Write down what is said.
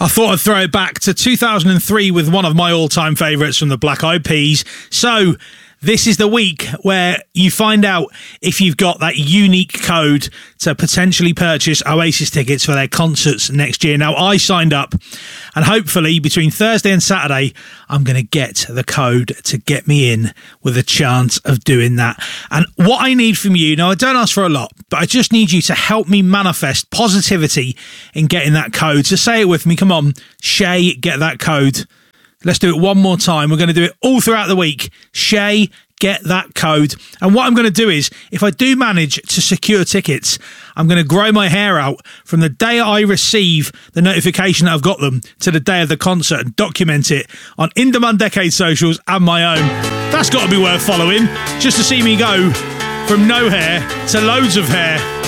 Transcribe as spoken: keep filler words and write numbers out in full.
I thought I'd throw it back to two thousand three with one of my all-time favourites from the Black Eyed Peas. So this is the week where you find out if you've got that unique code to potentially purchase Oasis tickets for their concerts next year. Now, I signed up, and hopefully between Thursday and Saturday, I'm going to get the code to get me in with a chance of doing that. And what I need from you, now I don't ask for a lot, but I just need you to help me manifest positivity in getting that code. So say it with me. Come on, Shay, get that code. Let's do it one more time. We're going to do it all throughout the week. Shay, get that code. And what I'm going to do is, if I do manage to secure tickets, I'm going to grow my hair out from the day I receive the notification that I've got them to the day of the concert and document it on Indemand Decade socials and my own. That's got to be worth following, just to see me go from no hair to loads of hair.